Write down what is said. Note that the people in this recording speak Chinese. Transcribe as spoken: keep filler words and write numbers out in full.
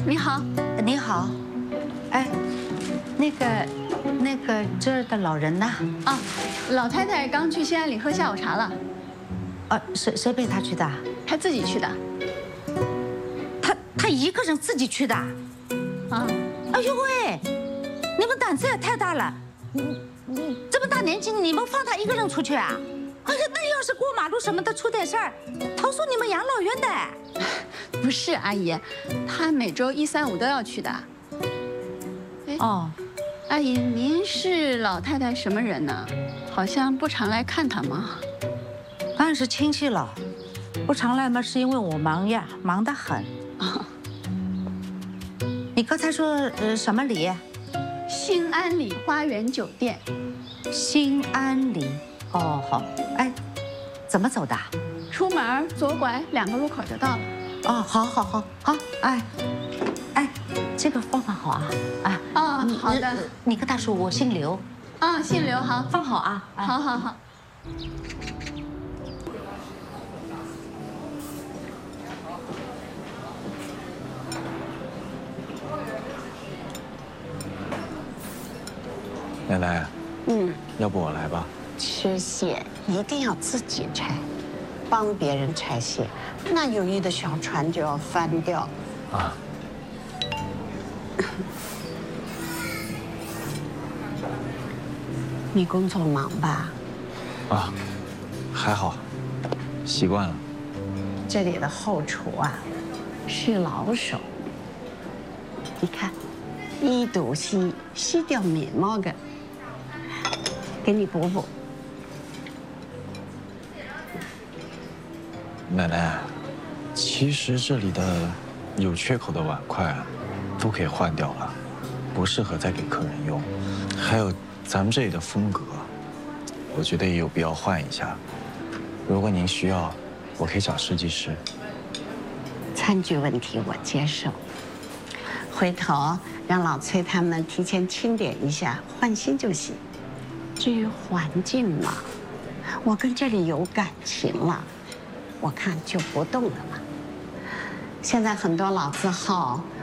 你好， 你好，哎，那个，那个这儿的老人呢？ 啊，老太太刚去兴安岭喝下午茶了。 啊，谁谁陪她去的？ 她自己去的。 她她一个人自己去的？ 啊， 哎呦喂，你们胆子也太大了！你你这么大年纪，你们放她一个人出去啊？哎呀，那要是过马路什么的出点事儿，投诉你们养老院的。 不是阿姨，她每周一三五都要去的。哎哦， 阿姨，您是老太太什么人呢？好像不常来看她吗？ 当然是亲戚了，不常来嘛，是因为我忙呀，忙得很。 啊， 你刚才说呃什么里？ 兴安里花园酒店。 兴安里。哦，好。哎，怎么走的？ 出门左拐两个路口就到了。 哦，好，好，好，好。哎，哎，这个放放好啊。啊。 哦，好的。 你跟他说我姓刘。 啊，姓刘，好， 放好啊。 好好好。 奶奶， 嗯， 要不我来吧？ 吃蟹一定要自己拆，帮别人拆蟹，那友谊的小船就要翻掉。 啊。 你工作忙吧？ 啊，还好，习惯了。 这里的后厨啊，是老手。你看，一肚西西掉面膜的，给你补补。 奶奶，其实这里的有缺口的碗筷啊，都可以换掉了，不适合再给客人用。还有咱们这里的风格，我觉得也有必要换一下。如果您需要，我可以找设计师。 餐具问题我接受，回头让老崔他们提前清点一下，换新就行。至于环境嘛，我跟这里有感情了，我看就不动了嘛。现在很多老字号